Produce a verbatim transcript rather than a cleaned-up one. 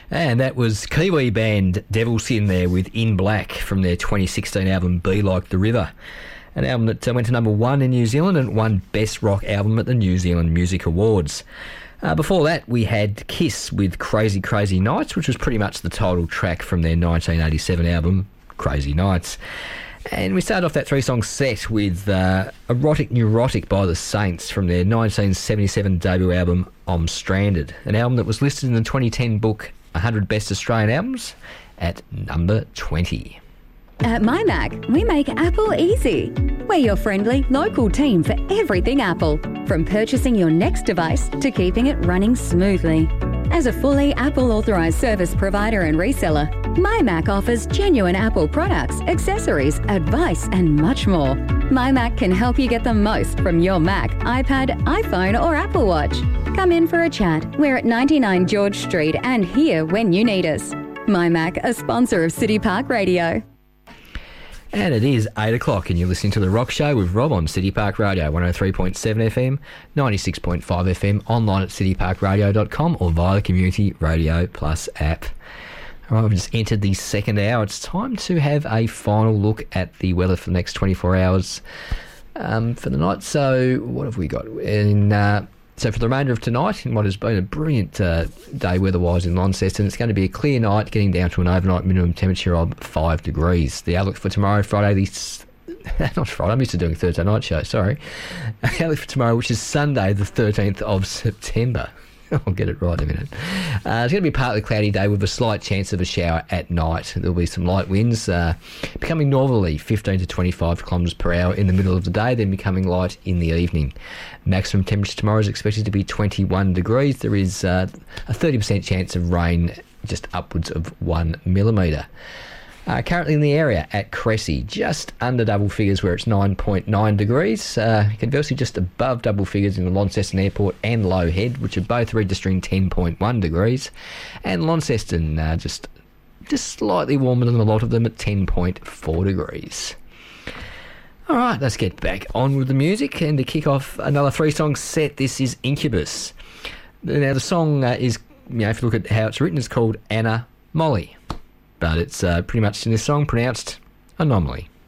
And that was Kiwi band Devilsin there with In Black from their twenty sixteen album Be Like the River, an album that uh, went to number one in New Zealand and won Best Rock Album at the New Zealand Music Awards. Uh, before that, we had Kiss with Crazy Crazy Nights, which was pretty much the title track from their nineteen eighty-seven album Crazy Nights. And we started off that three-song set with uh, Erotic Neurotic by the Saints from their nineteen seventy-seven debut album I'm Stranded, an album that was listed in the twenty ten book one hundred Best Australian Albums at number twenty. At MyMac, we make Apple easy. We're your friendly, local team for everything Apple, from purchasing your next device to keeping it running smoothly. As a fully Apple authorised service provider and reseller, MyMac offers genuine Apple products, accessories, advice and much more. MyMac can help you get the most from your Mac, iPad, iPhone or Apple Watch. Come in for a chat. We're at ninety-nine George Street and here when you need us. MyMac, a sponsor of City Park Radio. And it is eight o'clock and you're listening to The Rock Show with Rob on City Park Radio, one oh three point seven F M, ninety-six point five F M, online at city park radio dot com or via the Community Radio Plus app. All right, we've just entered the second hour. It's time to have a final look at the weather for the next twenty-four hours um, for the night. So what have we got? In, uh, so for the remainder of tonight, in what has been a brilliant uh, day weather-wise in Launceston, it's going to be a clear night, getting down to an overnight minimum temperature of five degrees. The outlook for tomorrow, Friday, the... not Friday, I'm used to doing Thursday night show, sorry. The outlook for tomorrow, which is Sunday, the thirteenth of September. I'll get it right in a minute. Uh, it's going to be a partly cloudy day with a slight chance of a shower at night. There'll be some light winds, uh, becoming northerly fifteen to twenty-five kilometres per hour in the middle of the day, then becoming light in the evening. Maximum temperature tomorrow is expected to be twenty-one degrees. There is uh, a thirty percent chance of rain, just upwards of one millimetre. Uh, currently in the area at Cressy, just under double figures where it's nine point nine degrees. Uh, conversely, just above double figures in the Launceston Airport and Low Head, which are both registering ten point one degrees. And Launceston uh, just, just slightly warmer than a lot of them at ten point four degrees. All right, let's get back on with the music. And to kick off another three-song set, this is Incubus. Now, the song uh, is, you know, if you look at how it's written, it's called Anna Molly. But it's uh, pretty much in this song pronounced Anomaly.